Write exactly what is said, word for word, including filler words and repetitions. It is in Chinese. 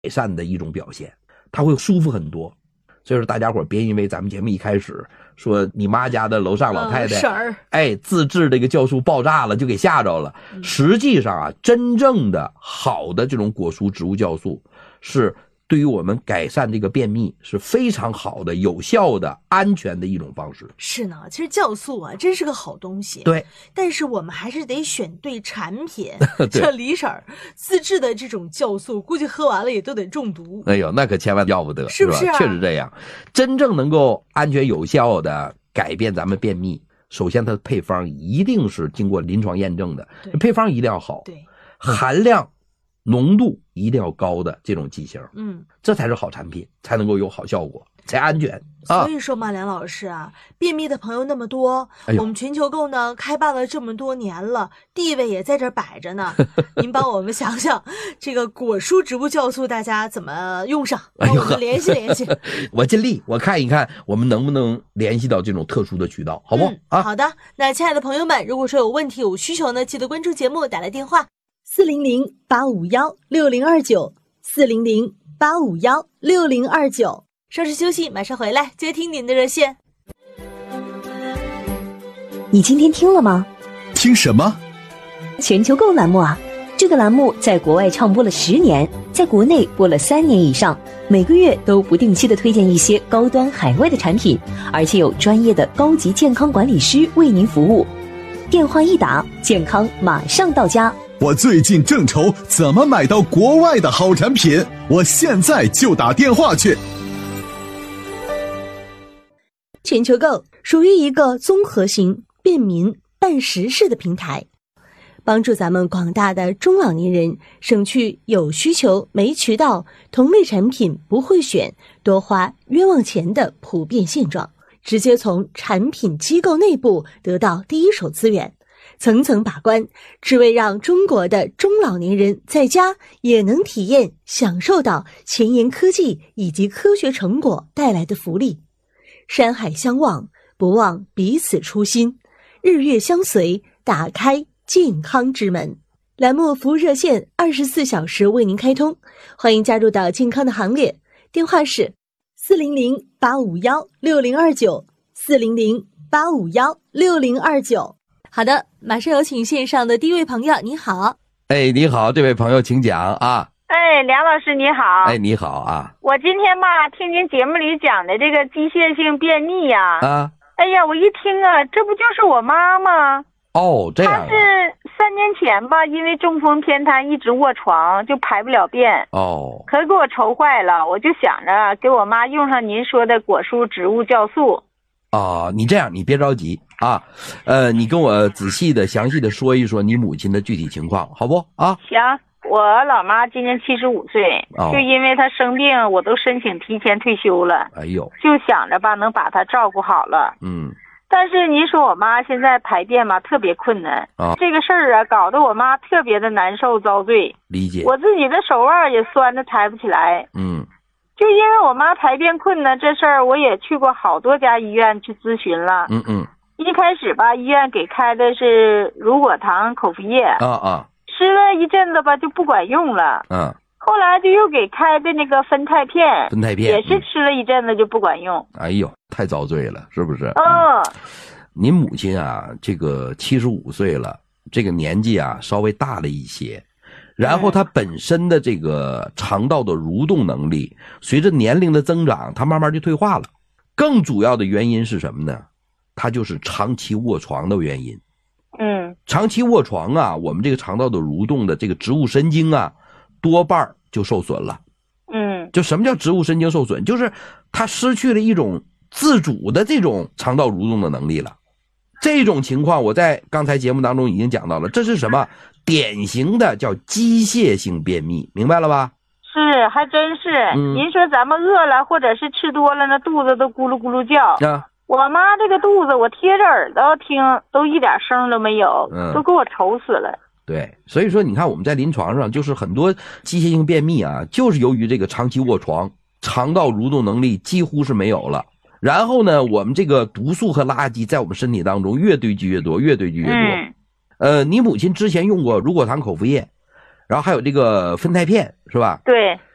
善的一种表现，它会舒服很多。所以说大家伙别因为咱们节目一开始说你妈家的楼上老太太、 嗯、 哎自制这个酵素爆炸了就给吓着了、嗯、实际上啊，真正的好的这种果蔬植物酵素是对于我们改善这个便秘是非常好的、有效的、安全的一种方式。 是呢，其实酵素啊，真是个好东西。 对， 但是我们还是得选对产品。这李婶儿自制的这种酵素，估计喝完了也都得中毒。 哎呦，那可千万要不得， 是不是、啊？ 确实这样。真正能够安全有效的改变咱们便秘，首先它的配方一定是经过临床验证的，配方一定要好， 对， 含量。浓度一定要高的这种剂型， 嗯， 这才是好产品，才能够有好效果，才安全啊。 所以说嘛，梁老师啊，便秘的朋友那么多， 哎、 我们全球购呢开办了这么多年了，地位也在这摆着呢。您帮我们想想，这个果蔬植物酵素大家怎么用上？帮我们联系联系。 哎、我尽力，我看一看我们能不能联系到这种特殊的渠道，好不好、 嗯、 啊？ 好的，那亲爱的朋友们，如果说有问题有需求呢，记得关注节目，打来电话。四零零八五幺六零二九，四零零八五幺六零二九。稍事休息，马上回来接听您的热线。 你今天听了吗？ 听什么？ 全球购栏目啊！这个栏目在国外唱播了十年，在国内播了三年以上，每个月都不定期的推荐一些高端海外的产品，而且有专业的高级健康管理师为您服务。电话一打，健康马上到家。 我最近正愁怎么买到国外的好产品，我现在就打电话去。 全球购属于一个综合型便民办实事的平台，帮助咱们广大的中老年人省去有需求没渠道、同类产品不会选、多花冤枉钱的普遍现状，直接从产品机构内部得到第一手资源，层层把关，只为让中国的中老年人在家也能体验享受到前沿科技以及科学成果带来的福利。山海相望，不忘彼此初心，日月相随，打开健康之门。栏目服务热线二十四小时为您开通，欢迎加入到健康的行列。电话是四零零八五幺六零二九，四零零八五幺六零二九。好的，马上有请线上的第一位朋友，你好。 哎，你好，这位朋友请讲啊。 哎，梁老师你好。 哎，你好啊。 我今天吧，听您节目里讲的这个机械性便秘呀、 啊，啊， 哎呀，我一听啊，这不就是我妈吗？ 哦，这样、啊。 她是三年前吧，因为中风偏瘫，一直卧床，就排不了便。 哦。 可给我愁坏了，我就想着给我妈用上您说的果蔬植物酵素。 啊，你这样，你别着急啊，呃，你跟我仔细的、详细的说一说你母亲的具体情况，好不啊？ 行，我老妈今年七十五岁， 哦、 就因为她生病，我都申请提前退休了。 哎呦， 就想着吧，能把她照顾好了。 嗯。 但是您说我妈现在排便吧，特别困难啊， 这个事儿啊，搞得我妈特别的难受遭罪。 理解。 我自己的手腕也酸的抬不起来。 嗯。 就因为我妈排便困难这事儿，我也去过好多家医院去咨询了。 嗯嗯。 一开始吧，医院给开的是乳果糖口服液。 啊啊。 吃了一阵子吧，就不管用了。 嗯。 后来就又给开的那个酚酞片。 酚酞片。 也是吃了一阵子就不管用。 嗯、哎呦，太遭罪了，是不是？ 嗯。哦、 您母亲啊，这个七十五岁了，这个年纪啊稍微大了一些。然后他本身的这个肠道的蠕动能力，随着年龄的增长，他慢慢就退化了。更主要的原因是什么呢？他就是长期卧床的原因。 嗯， 长期卧床啊，我们这个肠道的蠕动的这个植物神经啊，多半就受损了。 嗯， 就什么叫植物神经受损？就是他失去了一种自主的这种肠道蠕动的能力了。这种情况我在刚才节目当中已经讲到了，这是什么？典型的叫机械性便秘，明白了吧？ 是，还真是。嗯、您说咱们饿了或者是吃多了，那肚子都咕噜咕噜叫。 啊， 我妈这个肚子，我贴着耳朵听，都一点声都没有， 嗯、 都给我愁死了。 对，所以说你看我们在临床上，就是很多机械性便秘啊，就是由于这个长期卧床，肠道蠕动能力几乎是没有了。然后呢，我们这个毒素和垃圾在我们身体当中越堆积越多，越堆积越多。 嗯、 呃，你母亲之前用过乳果糖口服液，然后还有这个酚酞片，是吧？ 对。